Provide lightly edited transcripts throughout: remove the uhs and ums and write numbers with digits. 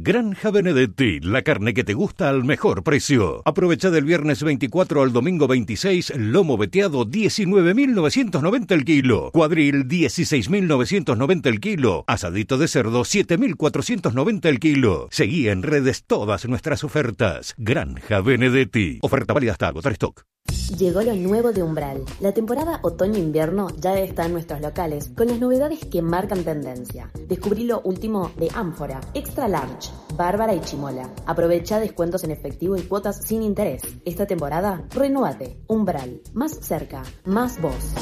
Granja Benedetti, la carne que te gusta al mejor precio. Aprovecha del viernes 24 al domingo 26, lomo veteado 19.990 el kilo, cuadril 16.990 el kilo, asadito de cerdo 7.490 el kilo. Seguí en redes todas nuestras ofertas. Granja Benedetti. Oferta válida hasta agotar stock. Llegó lo nuevo de Umbral. La temporada otoño-invierno ya está en nuestros locales con las novedades que marcan tendencia. Descubrí lo último de Ánfora, Extra Large, Bárbara y Chimola. Aprovecha descuentos en efectivo y cuotas sin interés. Esta temporada, renovate. Umbral. Más cerca, más vos.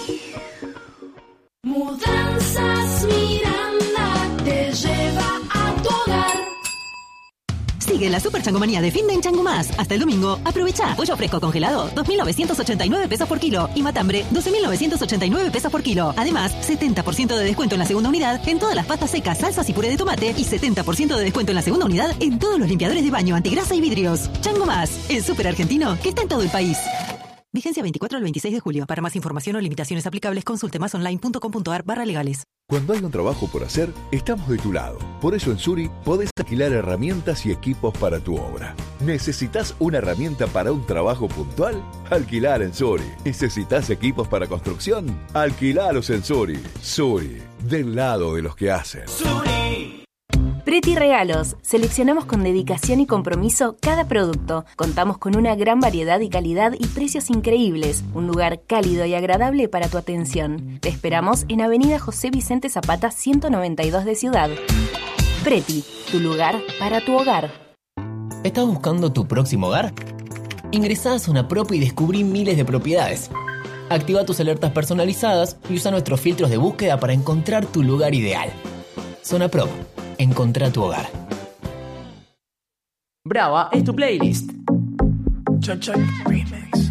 Mudanzas Miranda te lleva a tu hogar. Sigue la super changomanía de fin de en Chango Más. Hasta el domingo, aprovecha. Pollo fresco congelado, 2.989 pesos por kilo. Y matambre, 12.989 pesos por kilo. Además, 70% de descuento en la segunda unidad en todas las pastas secas, salsas y puré de tomate. Y 70% de descuento en la segunda unidad en todos los limpiadores de baño, antigrasa y vidrios. Chango Más, el súper argentino que está en todo el país. Vigencia 24 al 26 de julio. Para más información o limitaciones aplicables, consulte masonline.com.ar/legales. Cuando hay un trabajo por hacer, estamos de tu lado. Por eso en Suri podés alquilar herramientas y equipos para tu obra. ¿Necesitas una herramienta para un trabajo puntual? Alquilar en Suri. ¿Necesitas equipos para construcción? Alquilalos en Suri. Suri, del lado de los que hacen. Suri. Preti Regalos. Seleccionamos con dedicación y compromiso cada producto. Contamos con una gran variedad y calidad y precios increíbles. Un lugar cálido y agradable para tu atención. Te esperamos en Avenida José Vicente Zapata 192 de Ciudad. Preti, tu lugar para tu hogar. ¿Estás buscando tu próximo hogar? Ingresá a Zona Prop y descubrí miles de propiedades. Activa tus alertas personalizadas y usa nuestros filtros de búsqueda para encontrar tu lugar ideal. Zona Prop. Encontrá tu hogar. Brava es tu playlist. Remix.